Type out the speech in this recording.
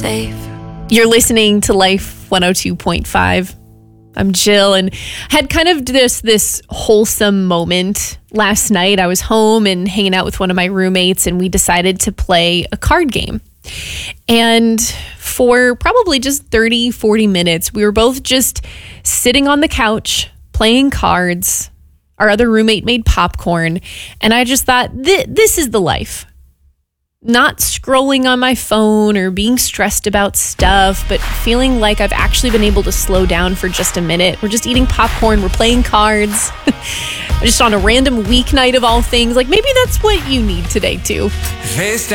safe. You're listening to Life 102.5. I'm Jill, and had kind of this wholesome moment last night. I was home and hanging out with one of my roommates, and we decided to play a card game. And for probably just 30, 40 minutes, we were both just sitting on the couch playing cards. Our other roommate made popcorn, and I just thought, this is the life. Not scrolling on my phone or being stressed about stuff, but feeling like I've actually been able to slow down for just a minute. We're just eating popcorn, we're playing cards, just on a random weeknight of all things. Like maybe that's what you need today too. Face